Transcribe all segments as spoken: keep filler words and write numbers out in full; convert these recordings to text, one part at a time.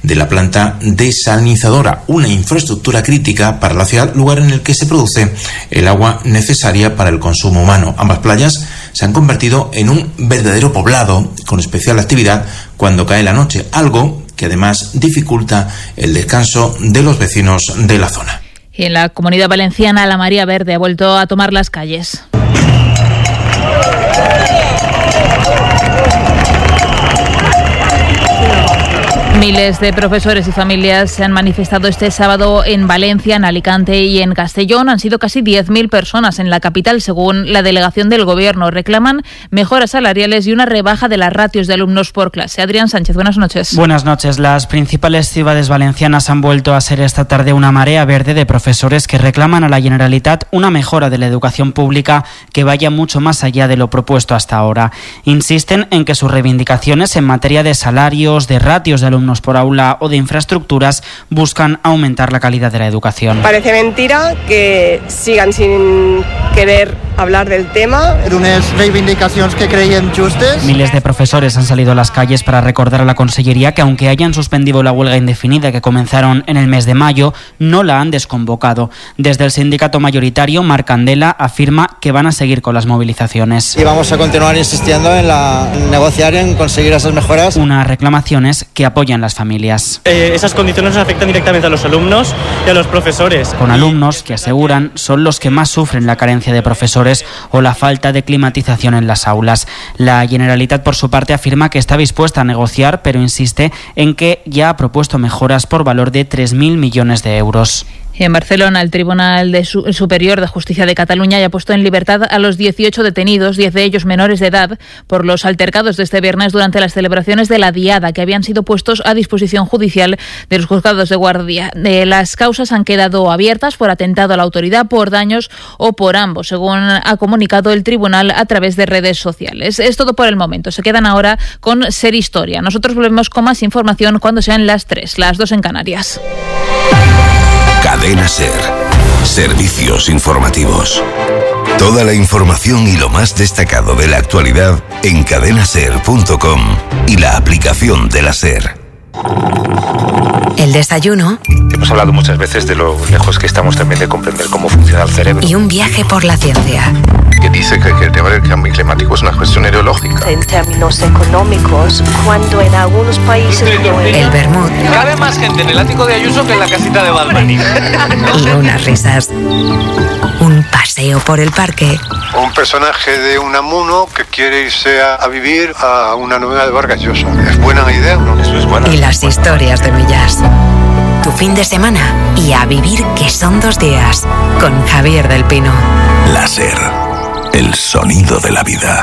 de la planta desalinizadora, una infraestructura crítica para la ciudad, lugar en el que se produce el agua necesaria para el consumo humano. Ambas playas se han convertido en un verdadero poblado, con especial actividad cuando cae la noche, algo que además dificulta el descanso de los vecinos de la zona. Y en la Comunidad Valenciana, la marea verde ha vuelto a tomar las calles. Miles de profesores y familias se han manifestado este sábado en Valencia, en Alicante y en Castellón. Han sido casi diez mil personas en la capital, según la delegación del Gobierno. Reclaman mejoras salariales y una rebaja de las ratios de alumnos por clase. Adrián Sánchez, buenas noches. Buenas noches. Las principales ciudades valencianas han vuelto a ser esta tarde una marea verde de profesores que reclaman a la Generalitat una mejora de la educación pública que vaya mucho más allá de lo propuesto hasta ahora. Insisten en que sus reivindicaciones en materia de salarios, de ratios de alumnos por aula o de infraestructuras buscan aumentar la calidad de la educación. Parece mentira que sigan sin querer hablar del tema. Unes reivindicacions que creiem justes. Miles de profesores han salido a las calles para recordar a la Consellería que aunque hayan suspendido la huelga indefinida que comenzaron en el mes de mayo, no la han desconvocado. Desde el sindicato mayoritario, Marc Candela afirma que van a seguir con las movilizaciones. Y vamos a continuar insistiendo en, la, en negociar y en conseguir esas mejoras. Unas reclamaciones que apoyan las familias. Eh, esas condiciones nos afectan directamente a los alumnos y a los profesores. Con alumnos que aseguran son los que más sufren la carencia de profesores o la falta de climatización en las aulas. La Generalitat, por su parte, afirma que está dispuesta a negociar, pero insiste en que ya ha propuesto mejoras por valor de tres mil millones de euros. En Barcelona, el Tribunal de Su- Superior de Justicia de Cataluña ya ha puesto en libertad a los dieciocho detenidos, diez de ellos menores de edad, por los altercados de este viernes durante las celebraciones de la Diada, que habían sido puestos a disposición judicial de los juzgados de guardia. Eh, las causas han quedado abiertas por atentado a la autoridad, por daños o por ambos, según ha comunicado el tribunal a través de redes sociales. Es todo por el momento. Se quedan ahora con Ser Historia. Nosotros volvemos con más información cuando sean las tres, las dos en Canarias. Cadena Ser. Servicios informativos. Toda la información y lo más destacado de la actualidad en cadena ser punto com y la aplicación de la Ser. El desayuno. Hemos hablado muchas veces de lo lejos que estamos también de comprender cómo funciona el cerebro. Y un viaje por la ciencia. Que dice que, que el tema del cambio climático es una cuestión ideológica. En términos económicos, cuando en algunos países como el, el vermut. Cabe más gente en el ático de Ayuso que en la casita de Balbani. Y unas risas. Un paseo por el parque. Un personaje de Unamuno que quiere irse a, a vivir a una novela de Vargas Llosa. ¿Es buena idea o no? Eso es buena. Y las historias de Millás. Tu fin de semana y a vivir que son dos días. Con Javier del Pino. La Ser. El sonido de la vida.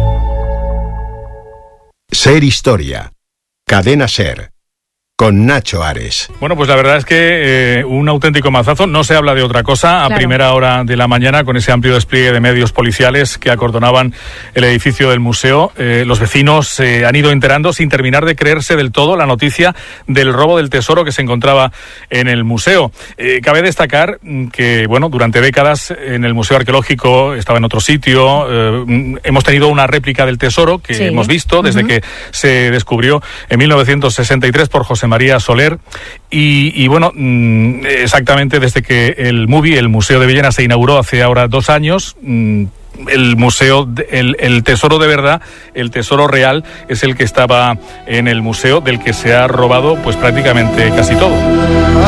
Ser Historia. Cadena Ser. Con Nacho Ares. Bueno, pues la verdad es que eh, un auténtico mazazo. No se habla de otra cosa a claro. primera hora de la mañana, con ese amplio despliegue de medios policiales que acordonaban el edificio del museo. Eh, los vecinos se eh, han ido enterando sin terminar de creerse del todo la noticia del robo del tesoro que se encontraba en el museo. Eh, cabe destacar que, bueno, durante décadas en el Museo Arqueológico estaba en otro sitio. Eh, hemos tenido una réplica del tesoro que sí. hemos visto desde uh-huh. que se descubrió en mil novecientos sesenta y tres por José María Soler y, y bueno, exactamente desde que el MUBI, el Museo de Villena, se inauguró hace ahora dos años, el museo, el, el tesoro de verdad, el tesoro real es el que estaba en el museo, del que se ha robado pues prácticamente casi todo.